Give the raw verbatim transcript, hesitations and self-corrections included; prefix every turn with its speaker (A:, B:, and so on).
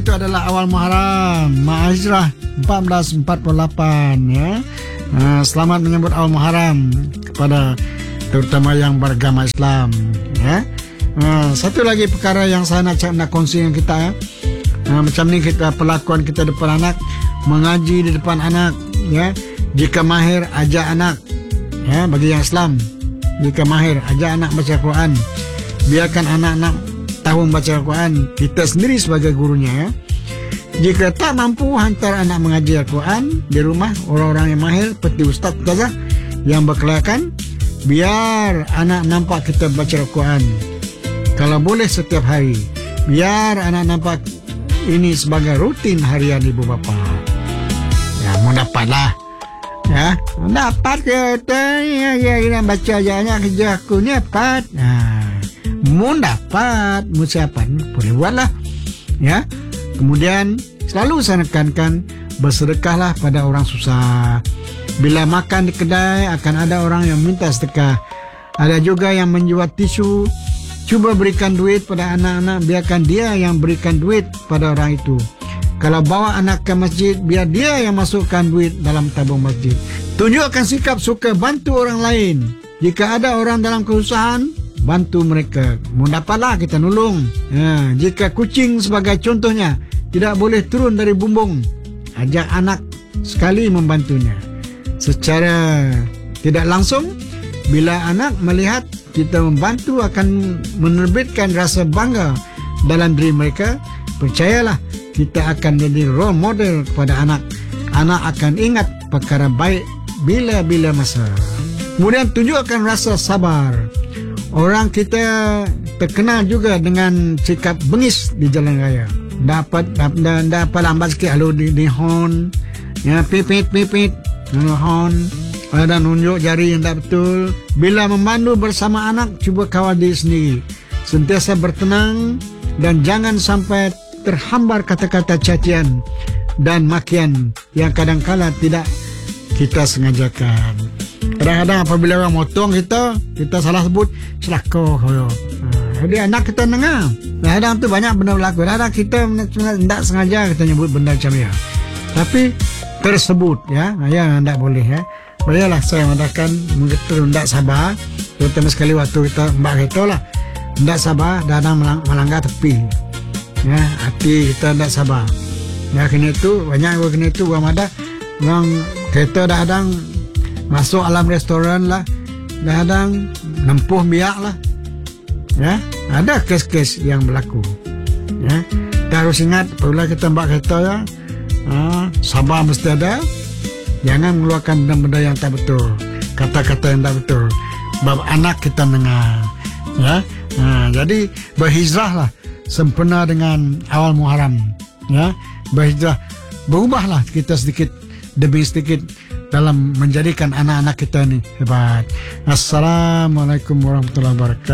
A: Itu adalah awal Muharram, Ma'azrah empat belas empat puluh lapan ya. Nah, selamat menyambut awal Muharram kepada terutama yang beragama Islam ya. Nah, satu lagi perkara yang saya nak nak kongsi dengan kita ya. Nah, macam ni kita perlakuan kita depan anak, mengaji di depan anak ya. Jika mahir ajak anak ya, bagi yang Islam. Jika mahir ajak anak baca Quran. Biarkan anak-anak tahu membaca Al-Quran, kita sendiri sebagai gurunya ya. Jika tak mampu hantar anak mengaji Al-Quran di rumah, orang-orang yang mahir seperti ustaz ustazah yang berkelayakan, biar anak nampak kita baca Al-Quran. Kalau boleh setiap hari, biar anak nampak ini sebagai rutin harian ibu bapa. Ya, mau dapatlah ya, dapat kita ya, ya, ya baca aja kerja aku ni dapat. Nah, mau dapat, mau siapa boleh buatlah ya. Kemudian selalu saya nekankan, bersedekahlah pada orang susah. Bila makan di kedai akan ada orang yang minta sedekah. Ada juga yang menjual tisu. Cuba berikan duit pada anak-anak, biarkan dia yang berikan duit pada orang itu. Kalau bawa anak ke masjid, biar dia yang masukkan duit dalam tabung masjid. Tunjukkan sikap suka bantu orang lain. Jika ada orang dalam kesusahan, bantu mereka. Mudahlah kita nolong. Ha, jika kucing sebagai contohnya tidak boleh turun dari bumbung, ajak anak sekali membantunya. Secara tidak langsung, bila anak melihat kita membantu akan menerbitkan rasa bangga dalam diri mereka. Percayalah, kita akan jadi role model kepada anak. Anak akan ingat perkara baik bila-bila masa. Kemudian tunjukkan rasa sabar. Orang kita terkenal juga dengan sikap bengis di jalan raya. Dapat dapat dapat lambat sikit lalu di, di horn, ya pipit pipit, horn, ada nunjuk jari yang tak betul. Bila memandu bersama anak, cuba kawal diri sendiri. Sentiasa bertenang dan jangan sampai terhambar kata-kata cacian dan makian yang kadang-kala tidak kita sengajakan. Kadang-kadang apabila orang motong kita, kita salah sebut celaka. Jadi anak kita dengar. Kadang-kadang tu banyak benda berlaku. Kadang-kadang kita tidak sengaja kita nyebut benda macam ya. Tapi tersebut ya, yang tidak boleh ya. Baiklah, saya mengatakan kita tidak sabar. Terutama sekali waktu kita mbak kita lah, tidak sabar, kadang melanggar tepi. Ya, hati kita tidak sabar. Ya, kena itu banyak orang kena itu orang ada orang kita kadang masuk alam restoran lah, kadang nempuh biak lah. Ya, ada kes-kes yang berlaku. Ya, kita harus ingat apabila kita mbak kereta ya, ha, sabar mesti ada. Jangan mengeluarkan benda-benda yang tak betul, kata-kata yang tak betul. Bab anak kita dengar. Ya, ha, jadi berhijrah lah sempena dengan awal Muharram. Ya, berhijrah, berubahlah kita sedikit demi sedikit dalam menjadikan anak-anak kita ni hebat. Assalamualaikum warahmatullahi wabarakatuh.